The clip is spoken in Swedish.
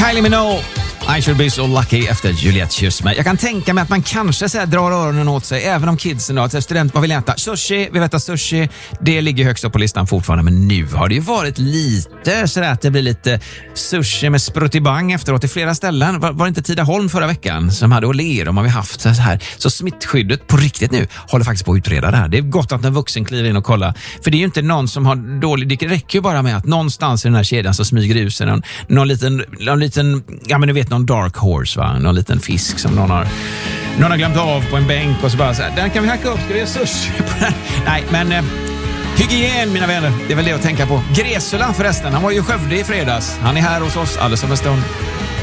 Kylie Minogue, I should be so lucky efter Juliette Kyssme. Jag kan tänka mig att man kanske så här drar öronen åt sig, även om kidsen då, att studenter vill äta sushi. Vi vet att sushi, det ligger högst upp på listan fortfarande, men nu har det ju varit lite så att det blir lite sushi med spruttibang efteråt i flera ställen. Var det inte Tidaholm förra veckan som hade Åhlér, de har vi haft så här. Så smittskyddet på riktigt nu håller faktiskt på att utreda det här. Det är gott att en vuxen kliver in och kollar, för det är ju inte någon som har dålig, det räcker ju bara med att någonstans i den här kedjan så smyger ut sig någon liten, ja men du vet, någon dark horse, va? Någon liten fisk som någon har glömt av på en bänk och så bara så här, den kan vi hacka upp, ska vi göra sushi på den? Nej, men hygien, mina vänner, det är väl det att tänka på. Gresula förresten, han var ju i Skövde i fredags. Han är här hos oss alldeles om en stund.